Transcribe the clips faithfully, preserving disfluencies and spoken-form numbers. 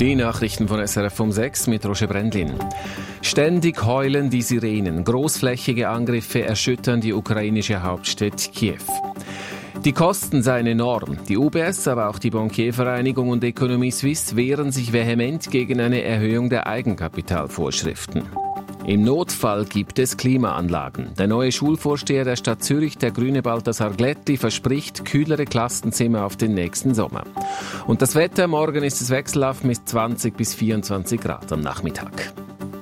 Die Nachrichten von S R F um sechs mit Roger Brendlin. Ständig heulen die Sirenen. Großflächige Angriffe erschüttern die ukrainische Hauptstadt Kiew. Die Kosten seien enorm. Die U B S, aber auch die Bankiervereinigung und Economie Suisse wehren sich vehement gegen eine Erhöhung der Eigenkapitalvorschriften. Im Notfall gibt es Klimaanlagen. Der neue Schulvorsteher der Stadt Zürich, der grüne Balthasar Glättli, verspricht kühlere Klassenzimmer auf den nächsten Sommer. Und das Wetter, morgen ist es wechselhaft mit zwanzig bis vierundzwanzig Grad am Nachmittag.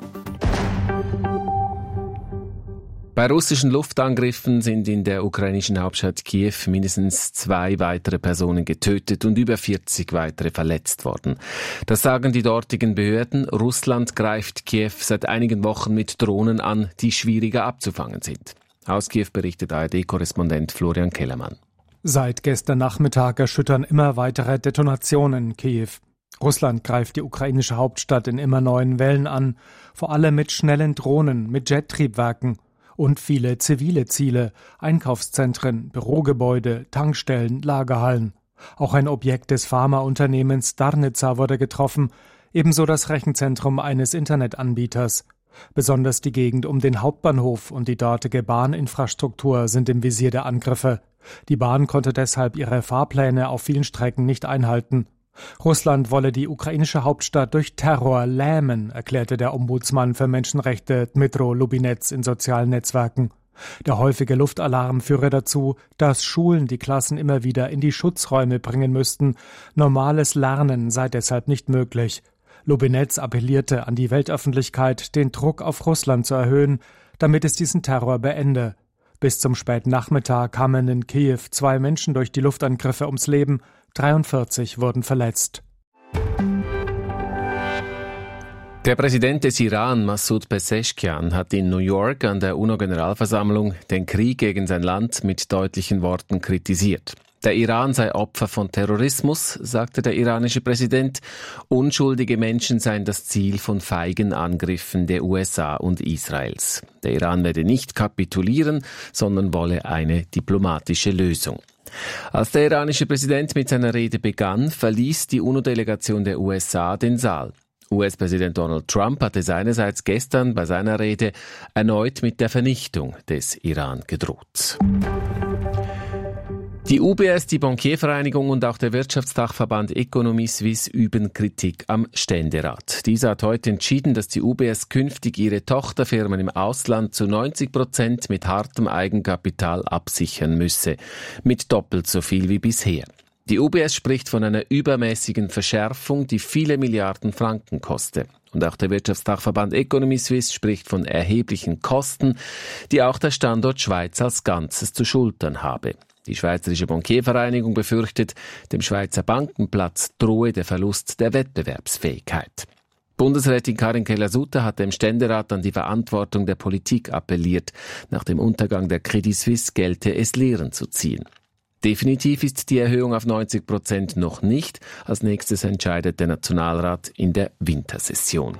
Bei russischen Luftangriffen sind in der ukrainischen Hauptstadt Kiew mindestens zwei weitere Personen getötet und über vierzig weitere verletzt worden. Das sagen die dortigen Behörden. Russland greift Kiew seit einigen Wochen mit Drohnen an, die schwieriger abzufangen sind. Aus Kiew berichtet A R D-Korrespondent Florian Kellermann. Seit gestern Nachmittag erschüttern immer weitere Detonationen Kiew. Russland greift die ukrainische Hauptstadt in immer neuen Wellen an, vor allem mit schnellen Drohnen, mit Jettriebwerken. Und viele zivile Ziele, Einkaufszentren, Bürogebäude, Tankstellen, Lagerhallen. Auch ein Objekt des Pharmaunternehmens Darnica wurde getroffen, ebenso das Rechenzentrum eines Internetanbieters. Besonders die Gegend um den Hauptbahnhof und die dortige Bahninfrastruktur sind im Visier der Angriffe. Die Bahn konnte deshalb ihre Fahrpläne auf vielen Strecken nicht einhalten. Russland wolle die ukrainische Hauptstadt durch Terror lähmen, erklärte der Ombudsmann für Menschenrechte Dmytro Lubinets in sozialen Netzwerken. Der häufige Luftalarm führe dazu, dass Schulen die Klassen immer wieder in die Schutzräume bringen müssten. Normales Lernen sei deshalb nicht möglich. Lubinets appellierte an die Weltöffentlichkeit, den Druck auf Russland zu erhöhen, damit es diesen Terror beende. Bis zum späten Nachmittag kamen in Kiew zwei Menschen durch die Luftangriffe ums Leben, dreiundvierzig wurden verletzt. Der Präsident des Iran, Massoud Pezeshkian, hat in New York an der UNO-Generalversammlung den Krieg gegen sein Land mit deutlichen Worten kritisiert. Der Iran sei Opfer von Terrorismus, sagte der iranische Präsident. Unschuldige Menschen seien das Ziel von feigen Angriffen der U S A und Israels. Der Iran werde nicht kapitulieren, sondern wolle eine diplomatische Lösung. Als der iranische Präsident mit seiner Rede begann, verließ die UNO-Delegation der U S A den Saal. U S-Präsident Donald Trump hatte seinerseits gestern bei seiner Rede erneut mit der Vernichtung des Iran gedroht. Die U B S, die Bankiervereinigung und auch der Wirtschaftsdachverband Economie Suisse üben Kritik am Ständerat. Dieser hat heute entschieden, dass die U B S künftig ihre Tochterfirmen im Ausland zu neunzig Prozent mit hartem Eigenkapital absichern müsse, mit doppelt so viel wie bisher. Die U B S spricht von einer übermäßigen Verschärfung, die viele Milliarden Franken koste. Und auch der Wirtschaftsdachverband Economie Suisse spricht von erheblichen Kosten, die auch der Standort Schweiz als Ganzes zu schultern habe. Die Schweizerische Bankiervereinigung befürchtet, dem Schweizer Bankenplatz drohe der Verlust der Wettbewerbsfähigkeit. Bundesrätin Karin Keller-Sutter hat dem Ständerat an die Verantwortung der Politik appelliert. Nach dem Untergang der Credit Suisse gelte es Lehren zu ziehen. Definitiv ist die Erhöhung auf neunzig Prozent noch nicht. Als nächstes entscheidet der Nationalrat in der Wintersession.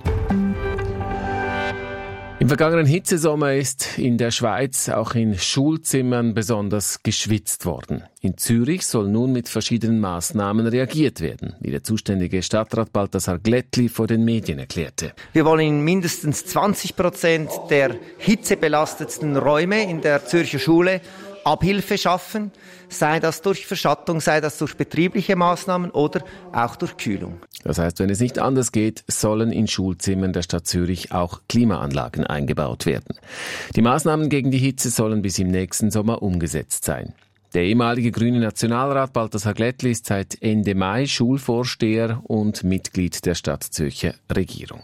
Im vergangenen Hitzesommer ist in der Schweiz auch in Schulzimmern besonders geschwitzt worden. In Zürich soll nun mit verschiedenen Maßnahmen reagiert werden, wie der zuständige Stadtrat Balthasar Glättli vor den Medien erklärte. Wir wollen in mindestens zwanzig Prozent der hitzebelastetsten Räume in der Zürcher Schule Abhilfe schaffen, sei das durch Verschattung, sei das durch betriebliche Maßnahmen oder auch durch Kühlung. Das heißt, wenn es nicht anders geht, sollen in Schulzimmern der Stadt Zürich auch Klimaanlagen eingebaut werden. Die Maßnahmen gegen die Hitze sollen bis im nächsten Sommer umgesetzt sein. Der ehemalige grüne Nationalrat Balthasar Glättli ist seit Ende Mai Schulvorsteher und Mitglied der Stadtzürcher Regierung.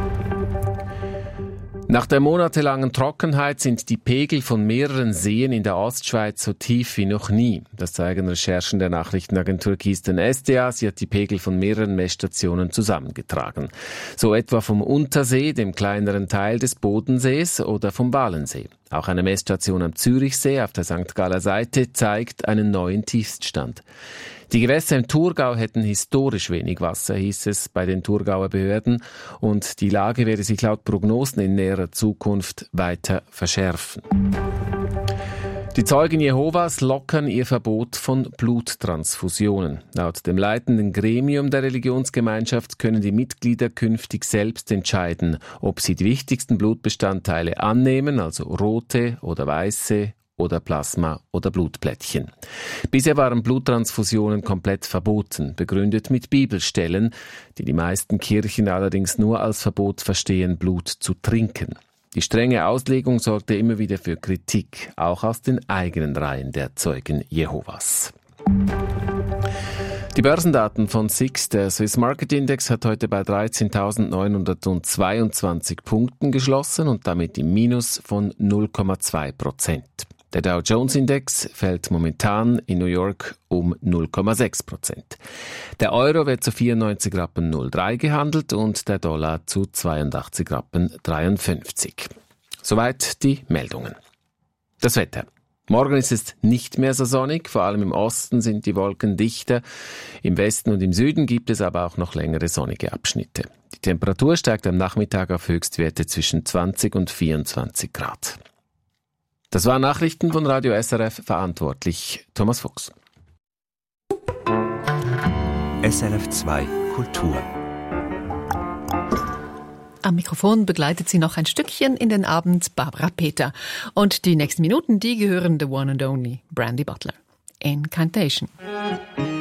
Nach der monatelangen Trockenheit sind die Pegel von mehreren Seen in der Ostschweiz so tief wie noch nie. Das zeigen Recherchen der Nachrichtenagentur Keystone S D A. Sie hat die Pegel von mehreren Messstationen zusammengetragen. So etwa vom Untersee, dem kleineren Teil des Bodensees, oder vom Walensee. Auch eine Messstation am Zürichsee auf der Sankt Galler Seite zeigt einen neuen Tiefststand. Die Gewässer im Thurgau hätten historisch wenig Wasser, hieß es bei den Thurgauer Behörden, und die Lage werde sich laut Prognosen in näherer Zukunft weiter verschärfen. Die Zeugen Jehovas lockern ihr Verbot von Bluttransfusionen. Laut dem leitenden Gremium der Religionsgemeinschaft können die Mitglieder künftig selbst entscheiden, ob sie die wichtigsten Blutbestandteile annehmen, also rote oder weiße oder Plasma oder Blutplättchen. Bisher waren Bluttransfusionen komplett verboten, begründet mit Bibelstellen, die die meisten Kirchen allerdings nur als Verbot verstehen, Blut zu trinken. Die strenge Auslegung sorgte immer wieder für Kritik, auch aus den eigenen Reihen der Zeugen Jehovas. Die Börsendaten von S I X, der Swiss Market Index, hat heute bei dreizehntausendneunhundertzweiundzwanzig Punkten geschlossen und damit im Minus von null Komma zwei Prozent. Der Dow Jones Index fällt momentan in New York um null Komma sechs Prozent. Der Euro wird zu vierundneunzig Rappen null Komma drei gehandelt und der Dollar zu zweiundachtzig Rappen dreiundfünfzig. Soweit die Meldungen. Das Wetter. Morgen ist es nicht mehr so sonnig, vor allem im Osten sind die Wolken dichter. Im Westen und im Süden gibt es aber auch noch längere sonnige Abschnitte. Die Temperatur steigt am Nachmittag auf Höchstwerte zwischen zwanzig und vierundzwanzig Grad. Das waren Nachrichten von Radio S R F, verantwortlich Thomas Fuchs. S R F zwei Kultur. Am Mikrofon begleitet sie noch ein Stückchen in den Abend Barbara Peter. Und die nächsten Minuten, die gehören the one and only Brandy Butler. Incantation.